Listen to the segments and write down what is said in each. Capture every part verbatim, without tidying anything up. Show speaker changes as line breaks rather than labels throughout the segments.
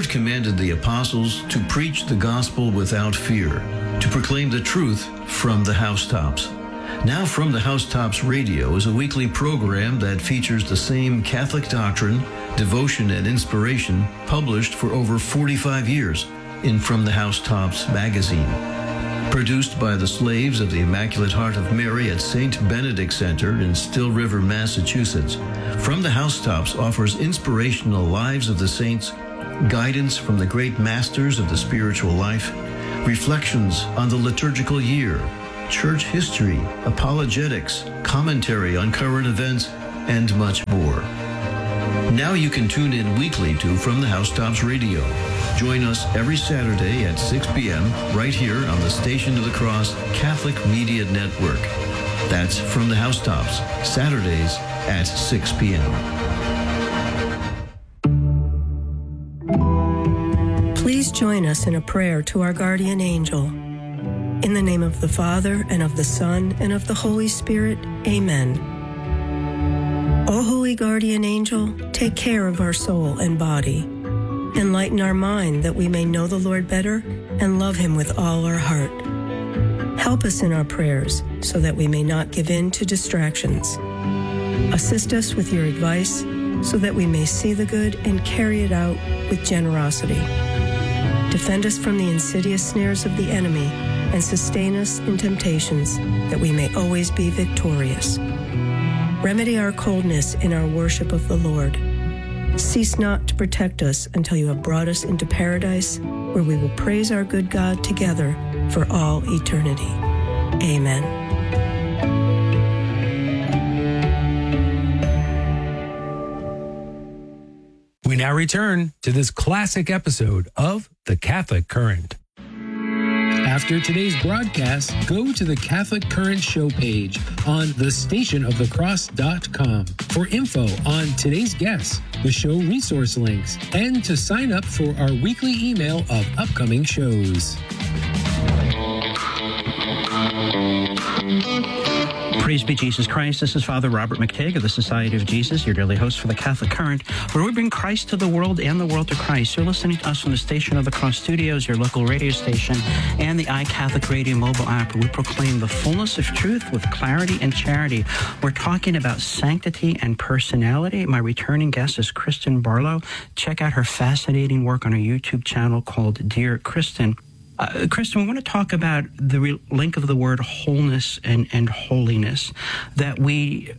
commanded the apostles to preach the gospel without fear, to proclaim the truth from the housetops. Now From the Housetops Radio is a weekly program that features the same Catholic doctrine, devotion, and inspiration published for over forty-five years in From the Housetops magazine. Produced by the Slaves of the Immaculate Heart of Mary at Saint Benedict Center in Still River, Massachusetts, From the Housetops offers inspirational lives of the saints, guidance from the great masters of the spiritual life, reflections on the liturgical year, church history, apologetics, commentary on current events, and much more. Now you can tune in weekly to From the Housetops Radio. Join us every Saturday at six p.m. right here on the Station of the Cross Catholic Media Network. That's From the Housetops, Saturdays at six p.m.
Please join us in a prayer to our guardian angel. In the name of the Father, and of the Son, and of the Holy Spirit, amen. O holy guardian angel, take care of our soul and body. Enlighten our mind that we may know the Lord better and love him with all our heart. Help us in our prayers so that we may not give in to distractions. Assist us with your advice so that we may see the good and carry it out with generosity. Defend us from the insidious snares of the enemy and sustain us in temptations that we may always be victorious. Remedy our coldness in our worship of the Lord. Cease not to protect us until you have brought us into paradise, where we will praise our good God together for all eternity. Amen.
We now return to this classic episode of The Catholic Current. After today's broadcast, go to the Catholic Current show page on the station of the cross dot com for info on today's guests, the show resource links, and to sign up for our weekly email of upcoming shows.
Praise be Jesus Christ. This is Father Robert McTigg of the Society of Jesus, your daily host for the Catholic Current, where we bring Christ to the world and the world to Christ. You're listening to us on the Station of the Cross Studios, your local radio station, and the iCatholic Radio mobile app, where we proclaim the fullness of truth with clarity and charity. We're talking about sanctity and personality. My returning guest is Kristen Barlow. Check out her fascinating work on her YouTube channel called Dear Kristen. Uh, Kristen, we want to talk about the re- link of the word wholeness and, and holiness, that we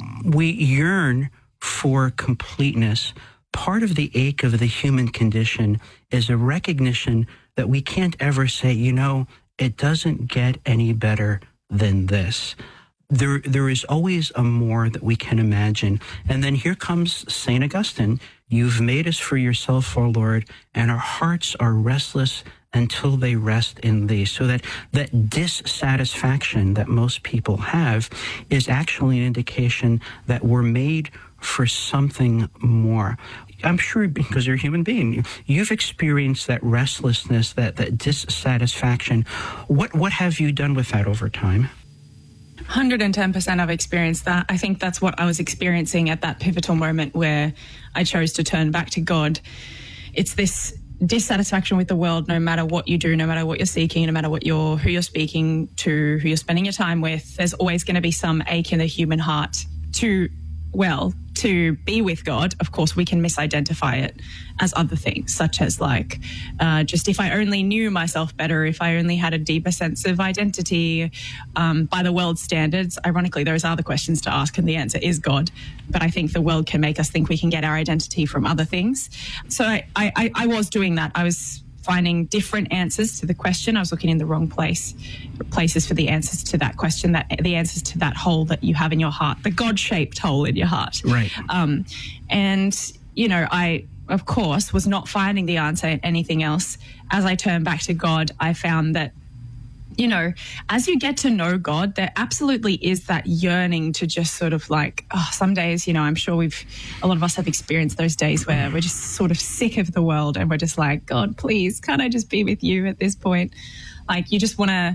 we yearn for completeness. Part of the ache of the human condition is a recognition that we can't ever say, you know, it doesn't get any better than this. There, there is always a more that we can imagine. And then here comes Saint Augustine. You've made us for yourself, O Lord, and our hearts are restless until they rest in thee. So that that dissatisfaction that most people have is actually an indication that we're made for something more. I'm sure because you're a human being, you've experienced that restlessness, that, that dissatisfaction. What, what have you done with that over time?
one hundred ten percent I've experienced that. I think that's what I was experiencing at that pivotal moment where I chose to turn back to God. It's this dissatisfaction with the world, no matter what you do, no matter what you're seeking, no matter what you're, who you're speaking to, who you're spending your time with, there's always going to be some ache in the human heart to, well, to be with God. Of course, we can misidentify it as other things, such as like, uh, just if I only knew myself better, if I only had a deeper sense of identity um, by the world's standards. Ironically, those are the questions to ask, and the answer is God. But I think the world can make us think we can get our identity from other things. So I, I, I was doing that. I was finding different answers to the question. I was looking in the wrong place, places for the answers to that question, that the answers to that hole that you have in your heart, the God-shaped hole in your heart.
Right.
Um, and, you know, I, of course, was not finding the answer in anything else. As I turned back to God, I found that, you know, as you get to know God, there absolutely is that yearning to just sort of like, oh, some days, you know, I'm sure we've, a lot of us have experienced those days where we're just sort of sick of the world and we're just like, God, please, can't I just be with you at this point? Like, you just want to,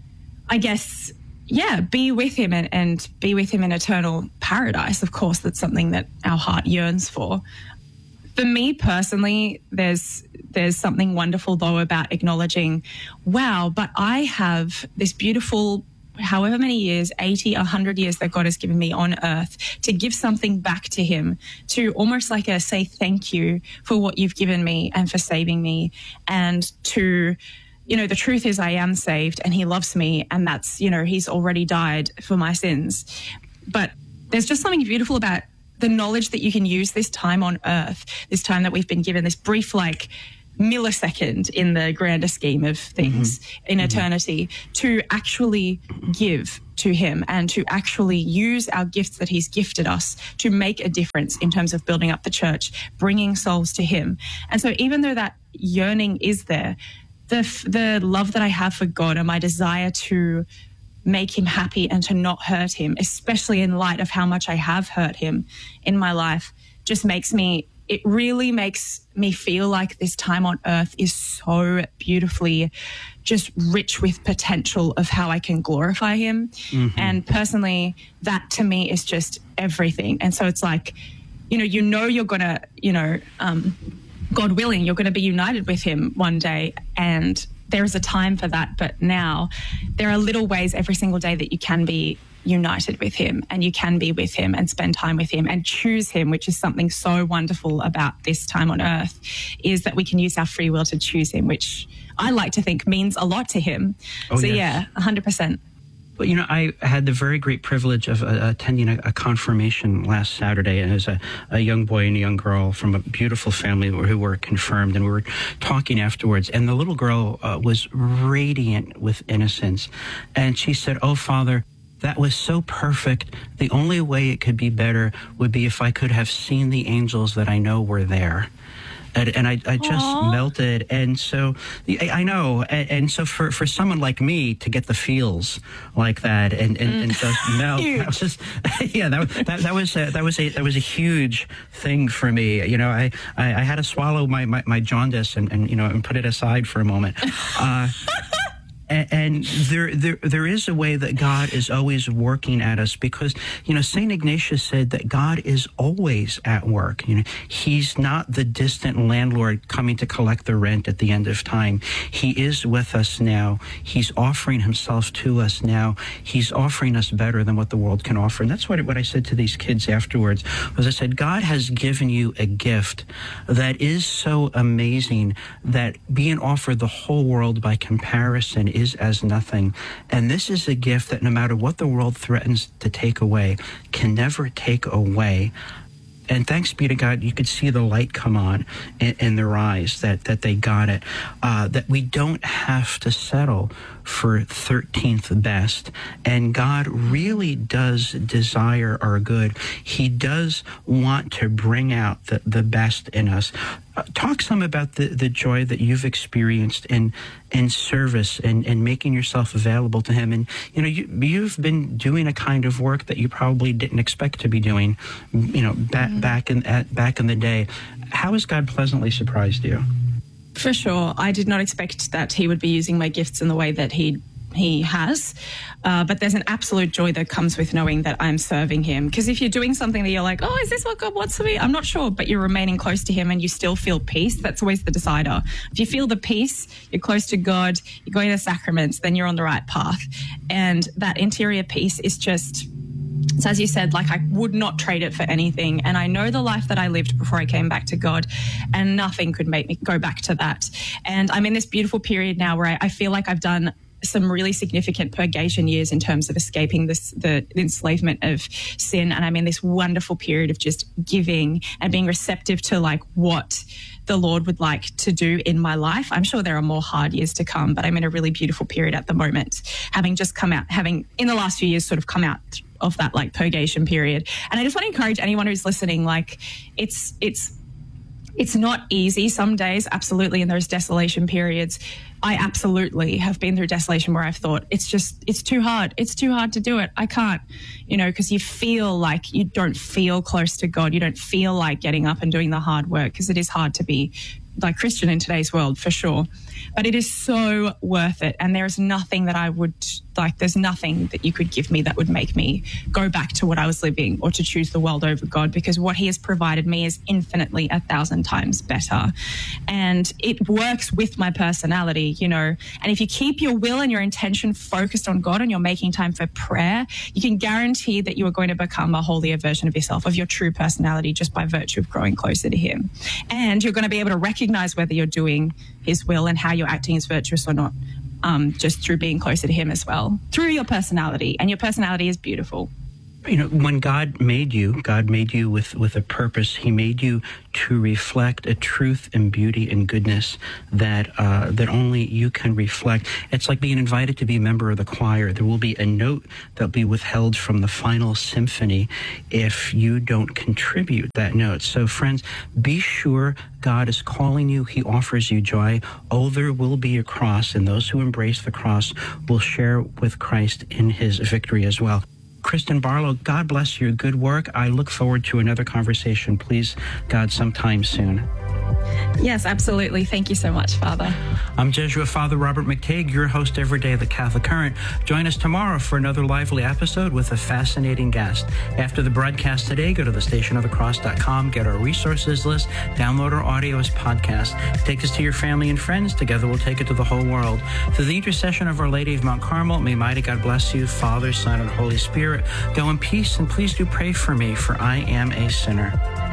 I guess, yeah, be with him and, and be with him in eternal paradise. Of course, that's something that our heart yearns for. For me personally, there's there's something wonderful though about acknowledging, wow, but I have this beautiful, however many years, eighty, one hundred years that God has given me on earth to give something back to him, to almost like a say thank you for what you've given me and for saving me. And to, you know, the truth is I am saved and he loves me, and that's, you know, he's already died for my sins. But there's just something beautiful about the knowledge that you can use this time on earth, this time that we've been given, this brief like millisecond in the grander scheme of things mm-hmm. in mm-hmm. eternity, to actually give to him and to actually use our gifts that he's gifted us to make a difference in terms of building up the church, bringing souls to him. And so even though that yearning is there, the the love that I have for God and my desire to make him happy and to not hurt him, especially in light of how much I have hurt him in my life, just makes me, it really makes me feel like this time on earth is so beautifully just rich with potential of how I can glorify him. Mm-hmm. And personally, that to me is just everything. And so it's like, you know, you know, you're going to, you know, um, God willing, you're going to be united with him one day, and there is a time for that. But now there are little ways every single day that you can be united with him, and you can be with him and spend time with him and choose him, which is something so wonderful about this time on earth, is that we can use our free will to choose him, which I like to think means a lot to him. Oh, so yes. Yeah, one hundred percent.
Well, you know, I had the very great privilege of uh, attending a, a confirmation last Saturday, and as a, a young boy and a young girl from a beautiful family who were confirmed, and we were talking afterwards, and the little girl uh, was radiant with innocence, and she said, "Oh, Father, that was so perfect. The only way it could be better would be if I could have seen the angels that I know were there." And, and I, I just Aww. melted. And so I, I know. And, and so for, for someone like me to get the feels like that and, and, mm. and just melt, that was just, yeah, that, that, that was a, that was a, that was a huge thing for me. You know, I, I, I had to swallow my, my, my jaundice and, and, you know, and put it aside for a moment. Uh, And, and there, there, there is a way that God is always working at us, because, you know, Saint Ignatius said that God is always at work. You know, he's not the distant landlord coming to collect the rent at the end of time. He is with us now. He's offering himself to us now. He's offering us better than what the world can offer. And that's what, what I said to these kids afterwards, was I said, God has given you a gift that is so amazing that being offered the whole world by comparison is as nothing. And this is a gift that no matter what the world threatens to take away, can never take away. And thanks be to God, you could see the light come on in, in their eyes, that, that they got it, uh, that we don't have to settle for thirteenth best. And God really does desire our good. He does want to bring out the, the best in us. Uh, talk some about the, the joy that you've experienced in in service and, and making yourself available to him. And, you know, you, you've been doing a kind of work that you probably didn't expect to be doing, you know, back, mm-hmm. back, in, at, back in the day. How has God pleasantly surprised you?
For sure. I did not expect that he would be using my gifts in the way that he he has. Uh, but there's an absolute joy that comes with knowing that I'm serving him. Because if you're doing something that you're like, oh, is this what God wants for me? I'm not sure. But you're remaining close to him and you still feel peace. That's always the decider. If you feel the peace, you're close to God, you're going to the sacraments, then you're on the right path. And that interior peace is just... So as you said, like I would not trade it for anything. And I know the life that I lived before I came back to God, and nothing could make me go back to that. And I'm in this beautiful period now where I, I feel like I've done some really significant purgation years in terms of escaping this, the enslavement of sin. And I'm in this wonderful period of just giving and being receptive to like what the Lord would like to do in my life. I'm sure there are more hard years to come, but I'm in a really beautiful period at the moment, having just come out, having in the last few years sort of come out of that like purgation period. And I just want to encourage anyone who's listening, like it's, it's, it's not easy some days, absolutely. In those desolation periods, I absolutely have been through desolation where I've thought it's just, it's too hard. It's too hard to do it. I can't, you know, because you feel like you don't feel close to God. You don't feel like getting up and doing the hard work, because it is hard to be like Christian in today's world for sure. But it is so worth it. And there is nothing that I would Like, there's nothing that you could give me that would make me go back to what I was living or to choose the world over God, because what he has provided me is infinitely a thousand times better. And it works with my personality, you know. And if you keep your will and your intention focused on God and you're making time for prayer, you can guarantee that you are going to become a holier version of yourself, of your true personality, just by virtue of growing closer to him. And you're going to be able to recognize whether you're doing his will and how you're acting is virtuous or not. Um, just through being closer to him as well, through your personality. And your personality is beautiful.
You know, when God made you, God made you with, with a purpose. He made you to reflect a truth and beauty and goodness that uh, that only you can reflect. It's like being invited to be a member of the choir. There will be a note that will be withheld from the final symphony if you don't contribute that note. So, friends, be sure God is calling you. He offers you joy. Oh, there will be a cross, and those who embrace the cross will share with Christ in his victory as well. Kristen Barlow, God bless your good work. I look forward to another conversation, please, God, sometime soon.
Yes, absolutely. Thank you so much, Father.
I'm Jesuit Father Robert McTague, your host every day of the Catholic Current. Join us tomorrow for another lively episode with a fascinating guest. After the broadcast today, go to the station of the cross dot com, get our resources list, download our audio as podcast. Take this to your family and friends. Together we'll take it to the whole world. Through the intercession of Our Lady of Mount Carmel, may mighty God bless you, Father, Son, and Holy Spirit. Go in peace, and please do pray for me, for I am a sinner.